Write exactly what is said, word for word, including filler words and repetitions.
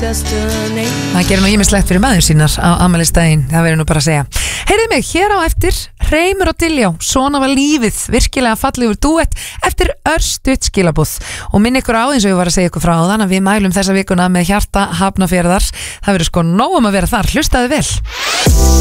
Það gerir nú ýmislegt fyrir maður sínar á afmælisdaginn, það verður nú bara að segja. Heyrðu mig, hér á eftir Hreimur og Diljá, Svona var lífið, virkilega fallegur dúett eftir örstutt skilabúð. Og minn ykkur á, eins og ég var að segja ykkur frá þann, að við mælum þessa vikuna með Hjarta Hafnarfjarðar. Það verður sko nóg um að vera þar, hlustaðu vel.